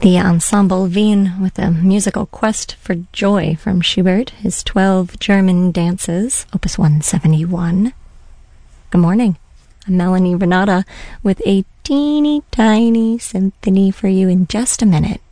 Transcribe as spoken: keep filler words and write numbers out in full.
The Ensemble Wien with a musical quest for joy from Schubert, his twelve German dances, opus one seventy-one. Good morning. I'm Melanie Renata with a teeny tiny symphony for you in just a minute.